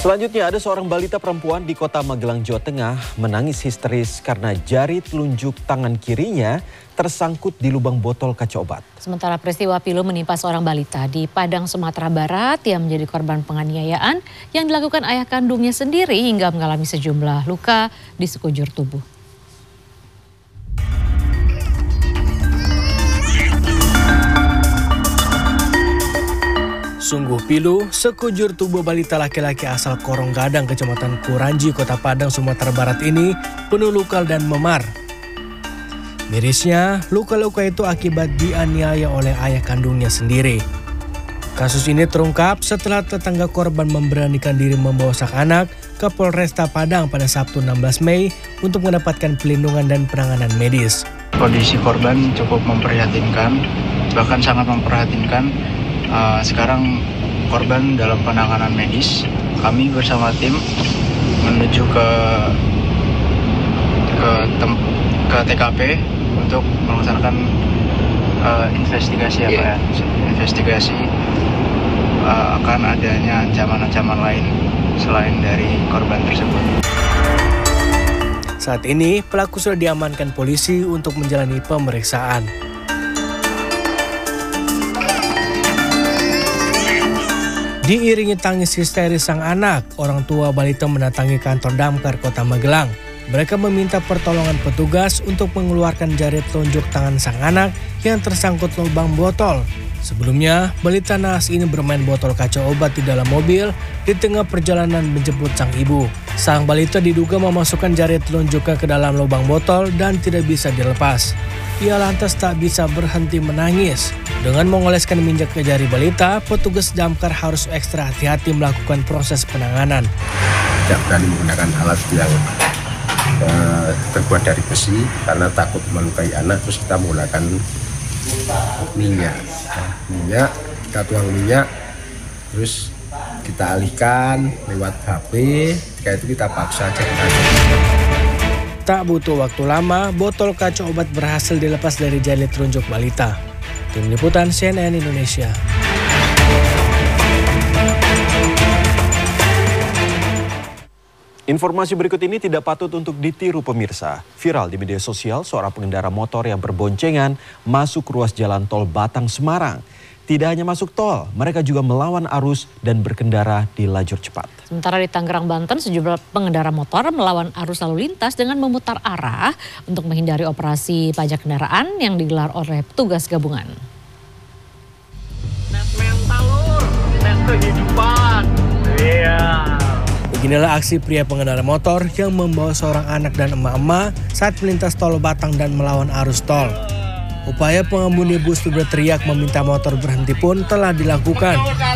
Selanjutnya ada seorang balita perempuan di kota Magelang, Jawa Tengah menangis histeris karena jari telunjuk tangan kirinya tersangkut di lubang botol kaca obat. Sementara peristiwa pilu menimpa seorang balita di Padang, Sumatera Barat yang menjadi korban penganiayaan yang dilakukan ayah kandungnya sendiri hingga mengalami sejumlah luka di sekujur tubuh. Sungguh pilu, sekujur tubuh balita laki-laki asal Korong Gadang, Kecamatan Kuranji, Kota Padang, Sumatera Barat ini penuh luka dan memar. Mirisnya, luka-luka itu akibat dianiaya oleh ayah kandungnya sendiri. Kasus ini terungkap setelah tetangga korban memberanikan diri membawa sang anak ke Polresta Padang pada Sabtu 16 Mei untuk mendapatkan pelindungan dan penanganan medis. Kondisi korban cukup memprihatinkan, bahkan sangat memprihatinkan. Sekarang korban dalam penanganan medis. Kami bersama tim menuju ke TKP untuk melaksanakan investigasi investigasi akan adanya ancaman-ancaman lain selain dari korban tersebut. Saat ini pelaku sudah diamankan polisi untuk menjalani pemeriksaan. Diiringi tangis histeris sang anak, orang tua balita mendatangi kantor Damkar Kota Magelang. Mereka meminta pertolongan petugas untuk mengeluarkan jari telunjuk tangan sang anak yang tersangkut lubang botol. Sebelumnya, balita naas ini bermain botol kaca obat di dalam mobil di tengah perjalanan menjemput sang ibu. Sang balita diduga memasukkan jari telunjuknya ke dalam lubang botol dan tidak bisa dilepas. Ia lantas tak bisa berhenti menangis. Dengan mengoleskan minyak ke jari balita, petugas damkar harus ekstra hati-hati melakukan proses penanganan. Tidak berani menggunakan alat yang terbuat dari besi karena takut melukai anak, terus kita menggunakan minyak, kita tuang minyak, terus kita alihkan lewat HP, ketika itu kita paksa aja. Tak butuh waktu lama, botol kaca obat berhasil dilepas dari jari telunjuk balita. Tim Liputan CNN Indonesia. Informasi berikut ini tidak patut untuk ditiru pemirsa. Viral di media sosial, seorang pengendara motor yang berboncengan masuk ruas jalan tol Batang Semarang. Tidak hanya masuk tol, mereka juga melawan arus dan berkendara di lajur cepat. Sementara di Tangerang, Banten, sejumlah pengendara motor melawan arus lalu lintas dengan memutar arah untuk menghindari operasi pajak kendaraan yang digelar oleh petugas gabungan. Tes mental lur, tes kehidupan. Iya. Beginilah aksi pria pengendara motor yang membawa seorang anak dan emak-emak saat melintas tol Batang dan melawan arus tol. Upaya pengemudi bus berteriak meminta motor berhenti pun telah dilakukan.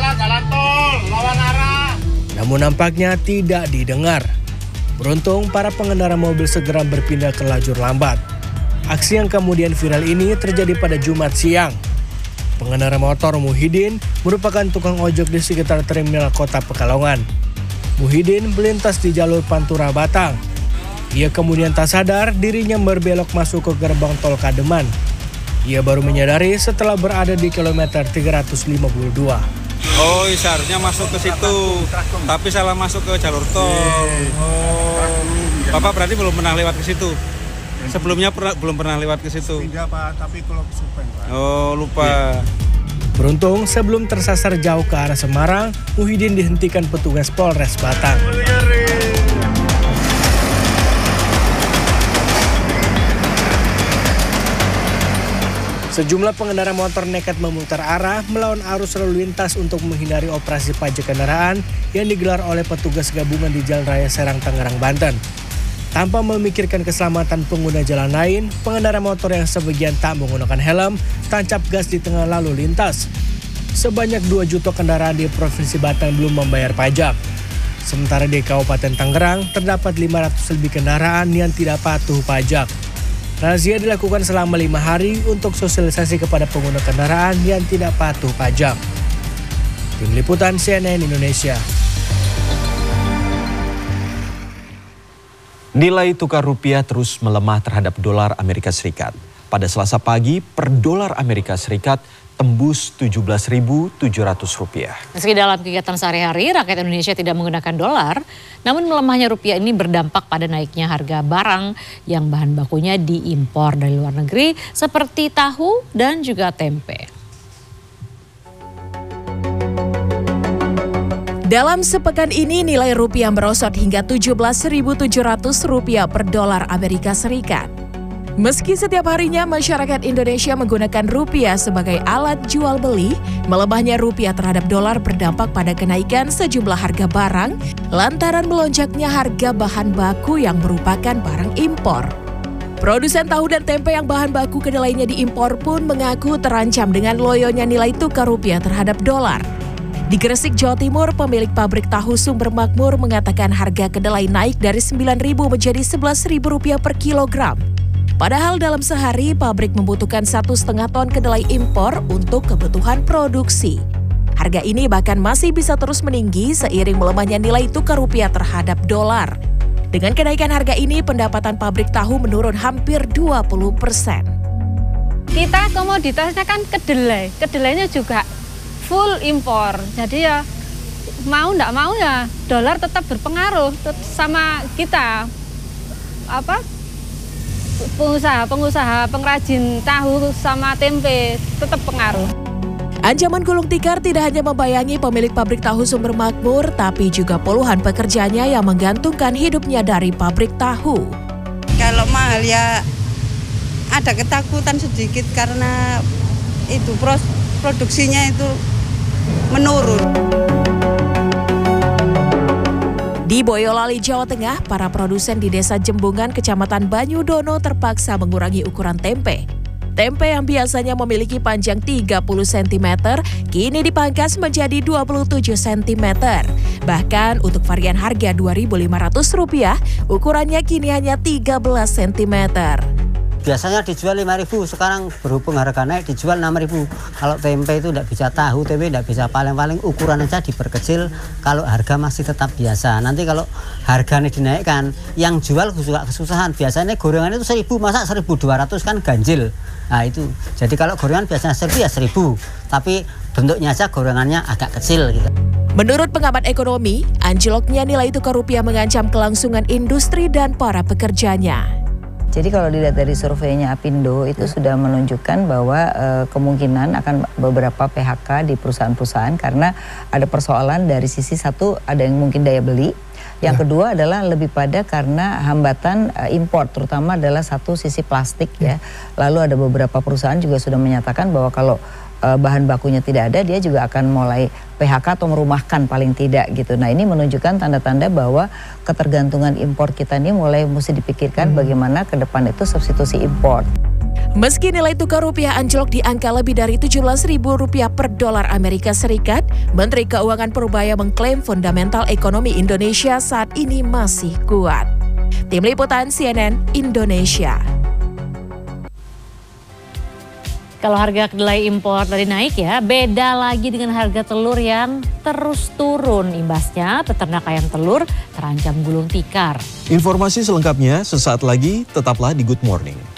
Namun nampaknya tidak didengar. Beruntung para pengendara mobil segera berpindah ke lajur lambat. Aksi yang kemudian viral ini terjadi pada Jumat siang. Pengendara motor Muhyiddin merupakan tukang ojek di sekitar terminal Kota Pekalongan. Muhyiddin melintas di jalur Pantura Batang. Ia kemudian tak sadar dirinya berbelok masuk ke gerbang tol Kademan. Ia baru menyadari setelah berada di kilometer 352. Oh, seharusnya masuk ke situ, tapi salah masuk ke jalur tol. Oh, Bapak berarti belum pernah lewat ke situ? Sebelumnya belum pernah lewat ke situ? Tidak Pak, tapi kalau Supeng Pak. Oh, lupa. Beruntung sebelum tersasar jauh ke arah Semarang, Muhyiddin dihentikan petugas Polres Batang. Sejumlah pengendara motor nekat memutar arah melawan arus lalu lintas untuk menghindari operasi pajak kendaraan yang digelar oleh petugas gabungan di Jalan Raya Serang, Tangerang, Banten. Tanpa memikirkan keselamatan pengguna jalan lain, pengendara motor yang sebagian tak menggunakan helm tancap gas di tengah lalu lintas. Sebanyak 2 juta kendaraan di Provinsi Batang belum membayar pajak. Sementara di Kabupaten Tangerang terdapat 500 lebih kendaraan yang tidak patuh pajak. Razia dilakukan selama 5 hari untuk sosialisasi kepada pengguna kendaraan yang tidak patuh pajak. Tim Liputan CNN Indonesia. Nilai tukar rupiah terus melemah terhadap dolar Amerika Serikat. Pada Selasa pagi, per dolar Amerika Serikat tembus Rp17.700. Meski dalam kegiatan sehari-hari, rakyat Indonesia tidak menggunakan dolar, namun melemahnya rupiah ini berdampak pada naiknya harga barang yang bahan bakunya diimpor dari luar negeri seperti tahu dan juga tempe. Dalam sepekan ini nilai rupiah merosot hingga Rp17.700 per dolar Amerika Serikat. Meski setiap harinya masyarakat Indonesia menggunakan rupiah sebagai alat jual beli, melemahnya rupiah terhadap dolar berdampak pada kenaikan sejumlah harga barang lantaran melonjaknya harga bahan baku yang merupakan barang impor. Produsen tahu dan tempe yang bahan baku kedelainya diimpor pun mengaku terancam dengan loyonya nilai tukar rupiah terhadap dolar. Di Gresik, Jawa Timur, pemilik pabrik tahu Sumber Makmur mengatakan harga kedelai naik dari Rp9.000 menjadi Rp11.000 per kilogram. Padahal dalam sehari pabrik membutuhkan 1,5 ton kedelai impor untuk kebutuhan produksi. Harga ini bahkan masih bisa terus meninggi seiring melemahnya nilai tukar rupiah terhadap dolar. Dengan kenaikan harga ini, pendapatan pabrik tahu menurun hampir 20%. Kita komoditasnya kan kedelai, kedelainya juga full impor. Jadi ya mau nggak mau ya dolar tetap berpengaruh sama kita. Pengusaha pengrajin tahu sama tempe tetap pengaruh. Ancaman gulung tikar tidak hanya membayangi pemilik pabrik tahu Sumber Makmur, tapi juga puluhan pekerjanya yang menggantungkan hidupnya dari pabrik tahu. Kalau mahal ya ada ketakutan sedikit karena itu produksinya itu menurun. Di Boyolali, Jawa Tengah, para produsen di Desa Jembungan, Kecamatan Banyudono terpaksa mengurangi ukuran tempe. Tempe yang biasanya memiliki panjang 30 cm, kini dipangkas menjadi 27 cm. Bahkan untuk varian harga Rp2.500, ukurannya kini hanya 13 cm. Biasanya dijual 5.000, sekarang berhubung harga naik dijual 6.000. Kalau tempe itu tidak bisa tahu, tempe tidak bisa, paling-paling ukuran aja diperkecil kalau harga masih tetap biasa. Nanti kalau harganya dinaikkan, yang jual juga kesusahan. Biasanya gorengan itu 1.000, masa 1.200 kan ganjil. Nah itu, jadi kalau gorengan biasanya 1.000 ya 1.000, tapi bentuknya aja gorengannya agak kecil gitu. Menurut pengamat ekonomi, anjloknya nilai tukar rupiah mengancam kelangsungan industri dan para pekerjanya. Jadi kalau dilihat dari surveinya Apindo itu sudah menunjukkan bahwa kemungkinan akan beberapa PHK di perusahaan-perusahaan karena ada persoalan dari sisi satu ada yang mungkin daya beli, yang kedua adalah lebih pada karena hambatan impor terutama adalah satu sisi plastik ya. Lalu ada beberapa perusahaan juga sudah menyatakan bahwa kalau bahan bakunya tidak ada, dia juga akan mulai PHK atau merumahkan paling tidak gitu. Nah ini menunjukkan tanda-tanda bahwa ketergantungan impor kita ini mulai mesti dipikirkan bagaimana ke depan itu substitusi impor. Meski nilai tukar rupiah anjlok di angka lebih dari Rp17.000 per dolar Amerika Serikat, Menteri Keuangan Purbaya mengklaim fundamental ekonomi Indonesia saat ini masih kuat. Tim Liputan CNN Indonesia. Kalau harga kedelai impor tadi naik ya, beda lagi dengan harga telur yang terus turun. Imbasnya peternak ayam telur terancam gulung tikar. Informasi selengkapnya sesaat lagi, tetaplah di Good Morning.